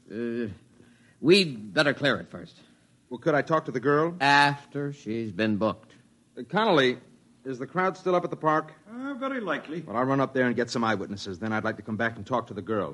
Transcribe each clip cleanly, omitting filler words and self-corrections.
We'd better clear it first. Well, could I talk to the girl? After she's been booked. Connolly, is the crowd still up at the park? Very likely. Well, I'll run up there and get some eyewitnesses. Then I'd like to come back and talk to the girl.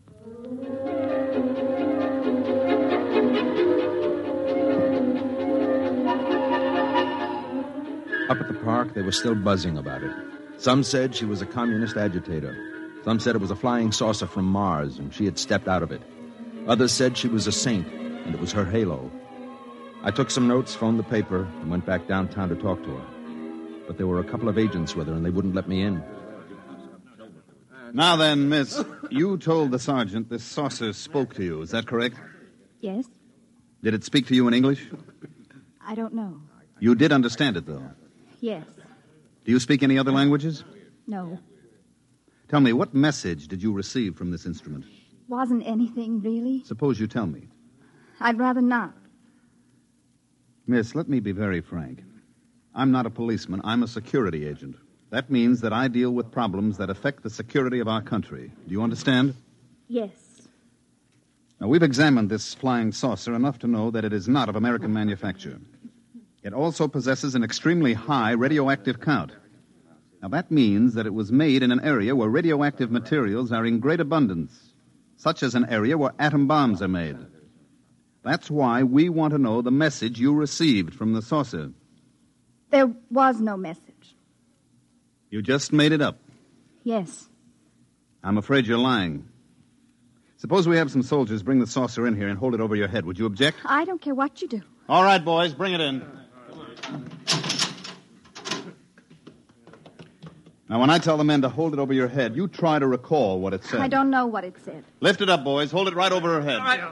Up at the park, they were still buzzing about it. Some said she was a communist agitator. Some said it was a flying saucer from Mars, and she had stepped out of it. Others said she was a saint, and it was her halo. I took some notes, phoned the paper, and went back downtown to talk to her. But there were a couple of agents with her, and they wouldn't let me in. Now then, miss, you told the sergeant this saucer spoke to you. Is that correct? Yes. Did it speak to you in English? I don't know. You did understand it, though. Yes. Do you speak any other languages? No. Tell me, what message did you receive from this instrument? Wasn't anything, really. Suppose you tell me. I'd rather not. Miss, let me be very frank. I'm not a policeman. I'm a security agent. That means that I deal with problems that affect the security of our country. Do you understand? Yes. Now, we've examined this flying saucer enough to know that it is not of American manufacture. It also possesses an extremely high radioactive count. Now, that means that it was made in an area where radioactive materials are in great abundance, such as an area where atom bombs are made. That's why we want to know the message you received from the saucer. There was no message. You just made it up. Yes. I'm afraid you're lying. Suppose we have some soldiers bring the saucer in here and hold it over your head. Would you object? I don't care what you do. All right, boys, bring it in. Now, when I tell the men to hold it over your head, you try to recall what it said. I don't know what it said. Lift it up, boys. Hold it right over her head. All right.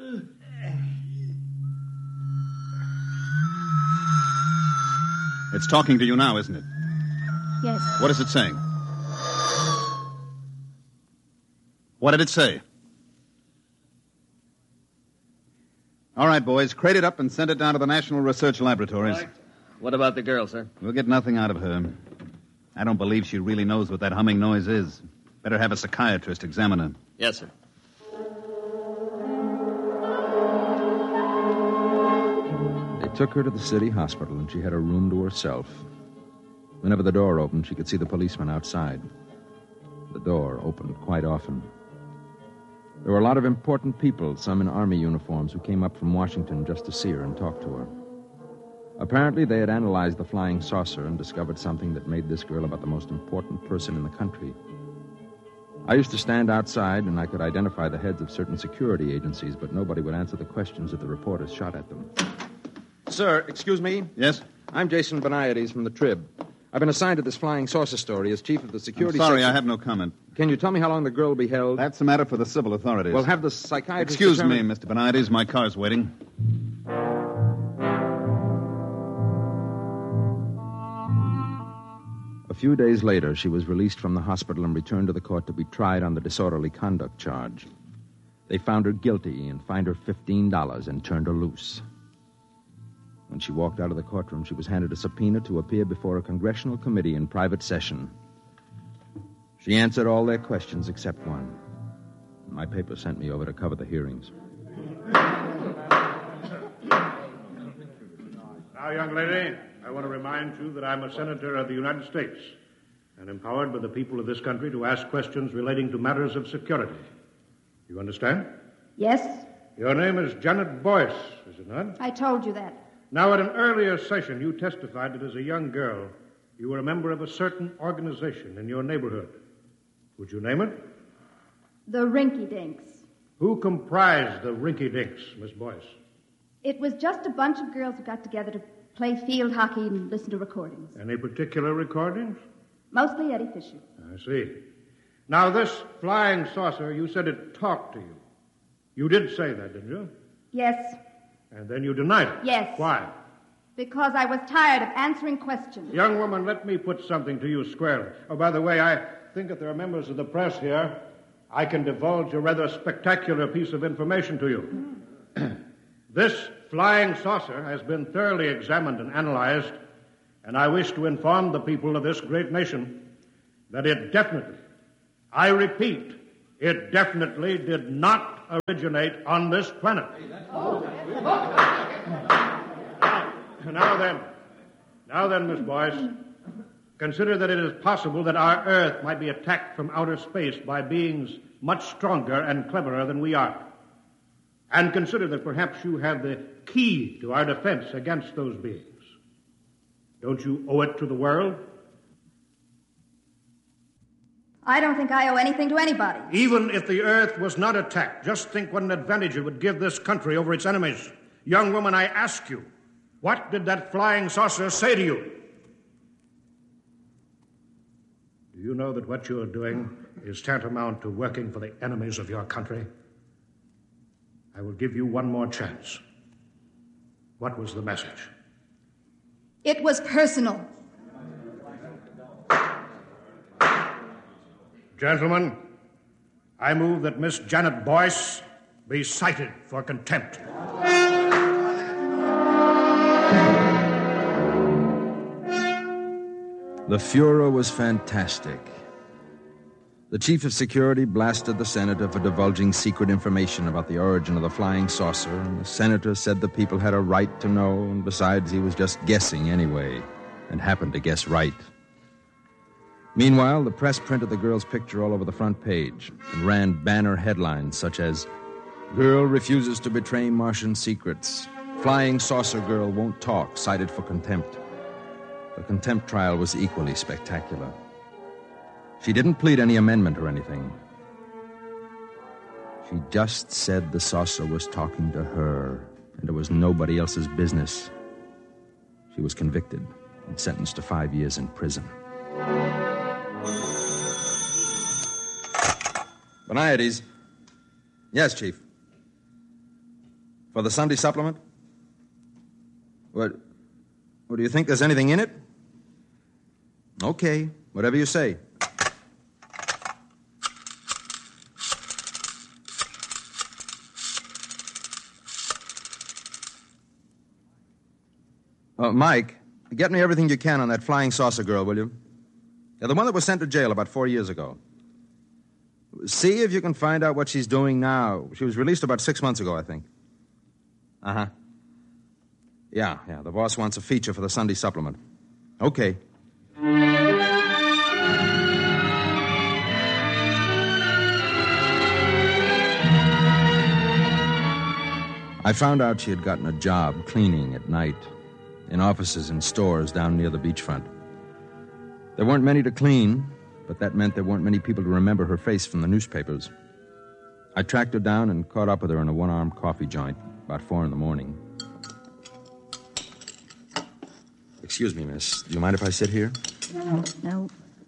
It's talking to you now, isn't it? Yes. What is it saying? What did it say? All right, boys, crate it up and send it down to the National Research Laboratories. Right. What about the girl, sir? We'll get nothing out of her. I don't believe she really knows what that humming noise is. Better have a psychiatrist examine her. Yes, sir. They took her to the city hospital, and she had a room to herself. Whenever the door opened, she could see the policeman outside. The door opened quite often. There were a lot of important people, some in army uniforms, who came up from Washington just to see her and talk to her. Apparently, they had analyzed the flying saucer and discovered something that made this girl about the most important person in the country. I used to stand outside, and I could identify the heads of certain security agencies, but nobody would answer the questions that the reporters shot at them. Sir, excuse me? Yes? I'm Jason Beniades from the Trib. I've been assigned to this flying saucer story as chief of the security I'm sorry, section. I have no comment. Can you tell me how long the girl will be held? That's a matter for the civil authorities. Well, have the psychiatrist Excuse me, determine... Mr. Beniades. My car's waiting. A few days later, she was released from the hospital and returned to the court to be tried on the disorderly conduct charge. They found her guilty and fined her $15 and turned her loose. When she walked out of the courtroom, she was handed a subpoena to appear before a congressional committee in private session. She answered all their questions except one. My paper sent me over to cover the hearings. Now, young lady, I want to remind you that I'm a senator of the United States and empowered by the people of this country to ask questions relating to matters of security. You understand? Yes. Your name is Janet Boyce, is it not? I told you that. Now, at an earlier session, you testified that as a young girl, you were a member of a certain organization in your neighborhood. Would you name it? The Rinky Dinks. Who comprised the Rinky Dinks, Miss Boyce? It was just a bunch of girls who got together to play field hockey and listen to recordings. Any particular recordings? Mostly Eddie Fisher. I see. Now, this flying saucer, you said it talked to you. You did say that, didn't you? Yes. And then you denied it. Yes. Why? Because I was tired of answering questions. Young woman, let me put something to you squarely. Oh, by the way, I think that there are members of the press here. I can divulge a rather spectacular piece of information to you. This flying saucer has been thoroughly examined and analyzed, and I wish to inform the people of this great nation that it definitely, I repeat, it definitely did not originate on this planet. Now then, Miss Boyce, consider that it is possible that our Earth might be attacked from outer space by beings much stronger and cleverer than we are. And consider that perhaps you have the key to our defense against those beings. Don't you owe it to the world? I don't think I owe anything to anybody. Even if the Earth was not attacked, just think what an advantage it would give this country over its enemies. Young woman, I ask you, what did that flying saucer say to you? Do you know that what you're doing is tantamount to working for the enemies of your country? I will give you one more chance. What was the message? It was personal. Gentlemen, I move that Miss Janet Boyce be cited for contempt. The furor was fantastic. The chief of security blasted the senator for divulging secret information about the origin of the flying saucer, and the senator said the people had a right to know, and besides, he was just guessing anyway, and happened to guess right. Meanwhile, the press printed the girl's picture all over the front page and ran banner headlines such as, "Girl refuses to betray Martian secrets. Flying saucer girl won't talk, cited for contempt." The contempt trial was equally spectacular. She didn't plead any amendment or anything. She just said the saucer was talking to her, and it was nobody else's business. She was convicted and sentenced to 5 years in prison. Boniades. Yes, Chief. For the Sunday supplement? What do you think there's anything in it? Okay, whatever you say. Mike, get me everything you can on that flying saucer girl, will you? Yeah, the one that was sent to jail about 4 years ago. See if you can find out what she's doing now. She was released about 6 months ago, I think. Uh-huh. Yeah, the boss wants a feature for the Sunday supplement. Okay. I found out she had gotten a job cleaning at night in offices and stores down near the beachfront. There weren't many to clean, but that meant there weren't many people to remember her face from the newspapers. I tracked her down and caught up with her in a one-armed coffee joint about 4 a.m. Excuse me, miss. Do you mind if I sit here? No.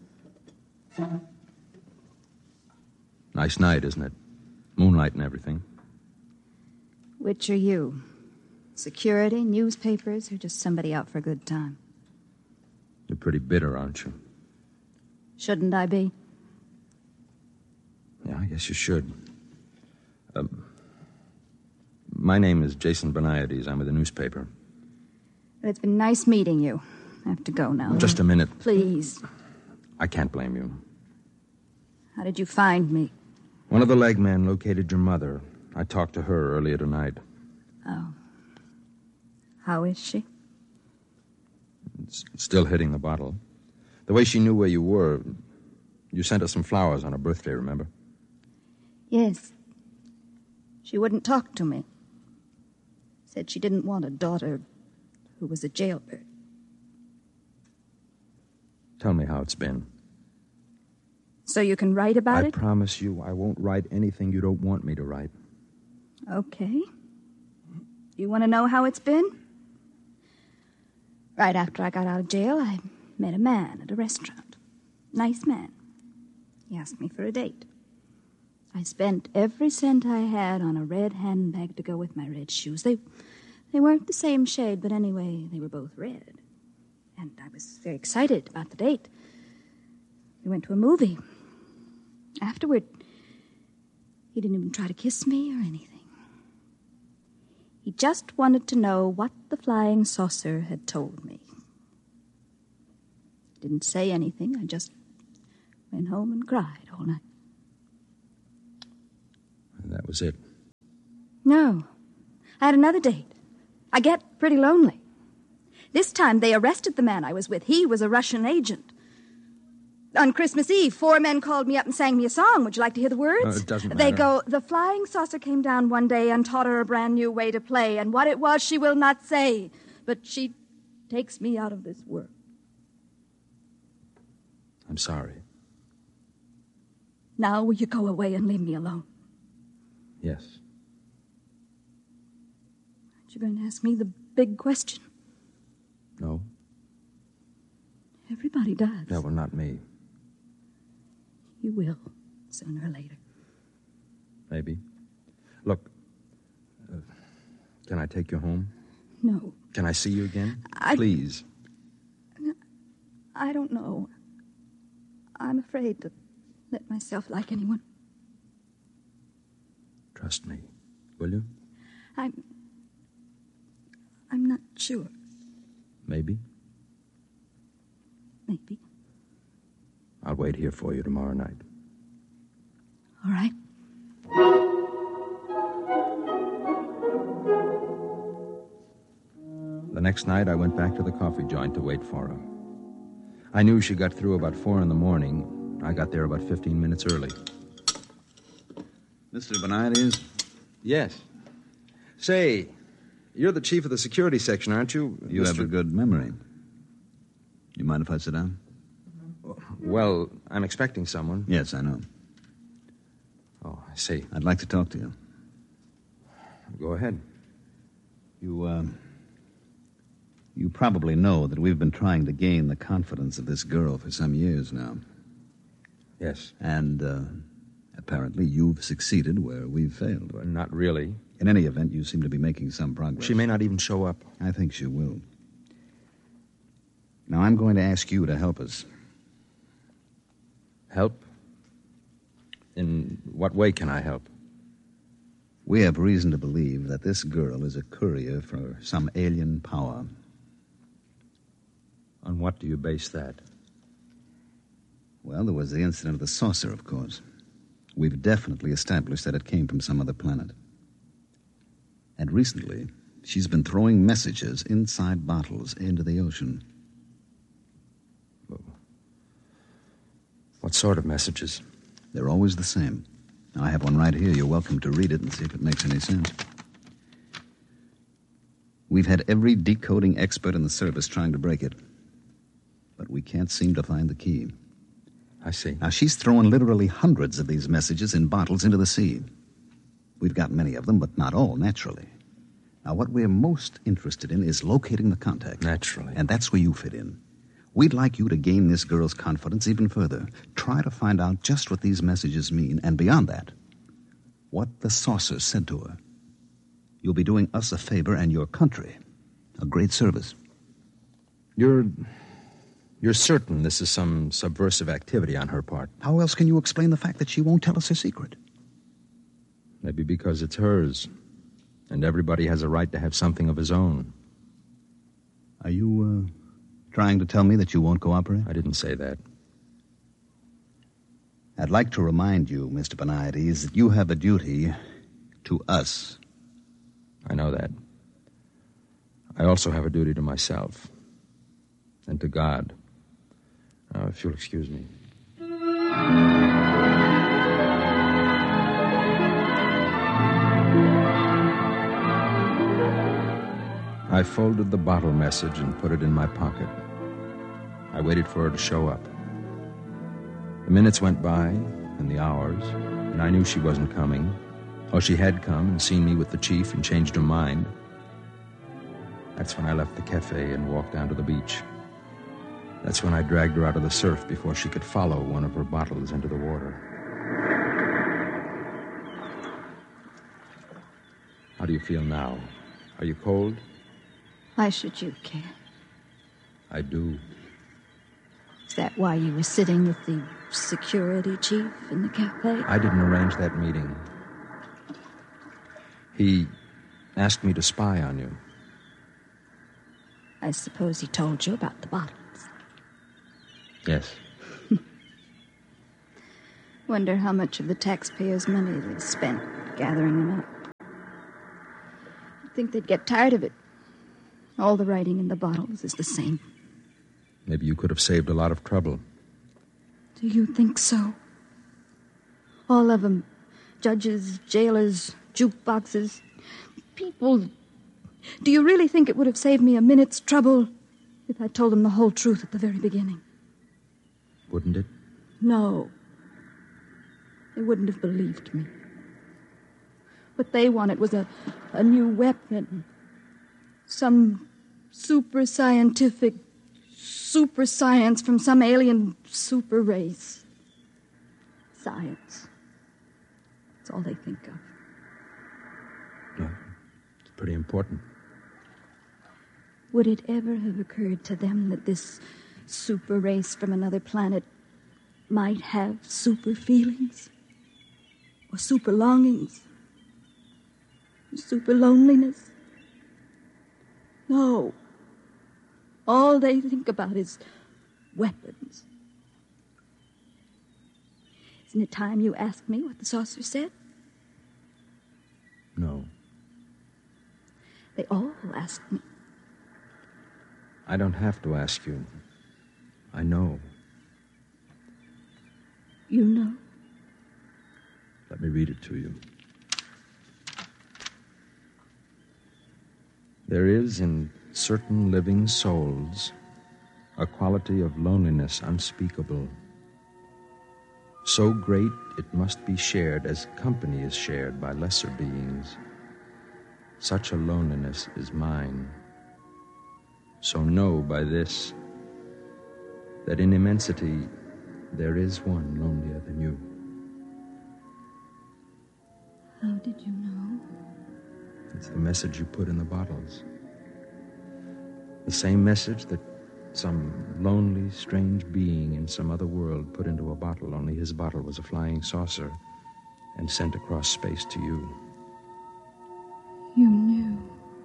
Nice night, isn't it? Moonlight and everything. Which are you? Security, newspapers, or just somebody out for a good time? You're pretty bitter, aren't you? Shouldn't I be? Yeah, I guess you should. My name is Jason Boniades. I'm with the newspaper. Well, it's been nice meeting you. I have to go now. Just a minute. Please. I can't blame you. How did you find me? One of the leg men located your mother. I talked to her earlier tonight. Oh. How is she? It's still hitting the bottle. The way she knew where you were, you sent her some flowers on her birthday, remember? Yes. She wouldn't talk to me. Said she didn't want a daughter who was a jailbird. Tell me how it's been. So you can write about it? I promise you I won't write anything you don't want me to write. Okay. You want to know how it's been? Right after I got out of jail, I met a man at a restaurant. Nice man. He asked me for a date. I spent every cent I had on a red handbag to go with my red shoes. They weren't the same shade, but anyway, they were both red. And I was very excited about the date. We went to a movie. Afterward, he didn't even try to kiss me or anything. He just wanted to know what the flying saucer had told me. Didn't say anything. I just went home and cried all night. And that was it. No. I had another date. I get pretty lonely. This time they arrested the man I was with. He was a Russian agent. On Christmas Eve, 4 men called me up and sang me a song. Would you like to hear the words? It doesn't They matter. go, the flying saucer came down one day and taught her a brand new way to play, and what it was she will not say, but she takes me out of this world. I'm sorry. Now will you go away and leave me alone? Yes. Aren't you going to ask me the big question? No? Everybody does. No, well, not me. You will, sooner or later. Maybe. Look, can I take you home? No, Can I see you again? I- Please. I don't know. I'm afraid to let myself like anyone. Trust me. Will you? I'm not sure. Maybe. Maybe. I'll wait here for you tomorrow night. All right. The next night, I went back to the coffee joint to wait for her. I knew she got through about 4 in the morning. I got there about 15 minutes early. Mr. Benides? Yes. Say, you're the chief of the security section, aren't you? You have a good memory. You mind if I sit down? Well, I'm expecting someone. Yes, I know. Oh, I see. I'd like to talk to you. Go ahead. You probably know that we've been trying to gain the confidence of this girl for some years now. Yes. And, apparently you've succeeded where we've failed. Well, not really. In any event, you seem to be making some progress. She may not even show up. I think she will. Now, I'm going to ask you to help us. Help? In what way can I help? We have reason to believe that this girl is a courier for some alien power. On what do you base that? Well, there was the incident of the saucer, of course. We've definitely established that it came from some other planet. And recently, she's been throwing messages inside bottles into the ocean. What sort of messages? They're always the same. Now, I have one right here. You're welcome to read it and see if it makes any sense. We've had every decoding expert in the service trying to break it. But we can't seem to find the key. I see. Now, she's throwing literally hundreds of these messages in bottles into the sea. We've got many of them, but not all, naturally. Now, what we're most interested in is locating the contact. Naturally. And that's where you fit in. We'd like you to gain this girl's confidence even further. Try to find out just what these messages mean, and beyond that, what the saucer said to her. You'll be doing us a favor and your country a great service. You're certain this is some subversive activity on her part? How else can you explain the fact that she won't tell us her secret? Maybe because it's hers, and everybody has a right to have something of his own. Are you, trying to tell me that you won't cooperate? I didn't say that. I'd like to remind you, Mr. Benides, that you have a duty to us. I know that. I also have a duty to myself and to God. Now, if you'll excuse me. I folded the bottle message and put it in my pocket. I waited for her to show up. The minutes went by, and the hours, and I knew she wasn't coming. Or she had come and seen me with the chief and changed her mind. That's when I left the cafe and walked down to the beach. That's when I dragged her out of the surf before she could follow one of her bottles into the water. How do you feel now? Are you cold? Why should you care? I do. Is that why you were sitting with the security chief in the cafe? I didn't arrange that meeting. He asked me to spy on you. I suppose he told you about the bottles. Yes. Wonder how much of the taxpayers' money they spent gathering them up. think they'd get tired of it. All the writing in the bottles is the same. Maybe you could have saved a lot of trouble. Do you think so? All of them. Judges, jailers, jukeboxes, people. Do you really think it would have saved me a minute's trouble if I told them the whole truth at the very beginning? Wouldn't it? No. They wouldn't have believed me. What they wanted was a new weapon. Some super scientific super science from some alien super race. Science. That's all they think of. No, it's pretty important. Would it ever have occurred to them that this super race from another planet might have super feelings? Or super longings? Or super loneliness? No. All they think about is weapons. Isn't it time you asked me what the saucer said? No. They all asked me. I don't have to ask you. I know. You know? Let me read it to you. There is in certain living souls a quality of loneliness unspeakable. So great it must be shared as company is shared by lesser beings. Such a loneliness is mine. So know by this that in immensity there is one lonelier than you. How did you know? It's the message you put in the bottles. The same message that some lonely, strange being in some other world put into a bottle, only his bottle was a flying saucer and sent across space to you. You knew.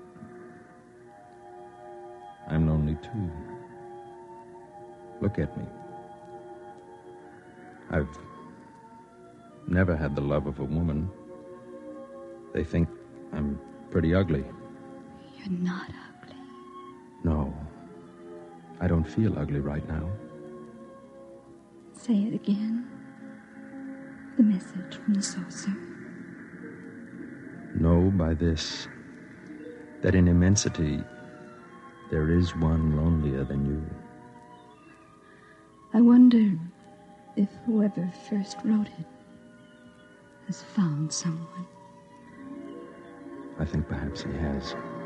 I'm lonely too. Look at me. I've never had the love of a woman. They think I'm pretty ugly. You're not ugly. No. I don't feel ugly right now. Say it again. The message from the saucer. Know by this that in immensity there is one lonelier than you. I wonder if whoever first wrote it has found someone. I think perhaps he has.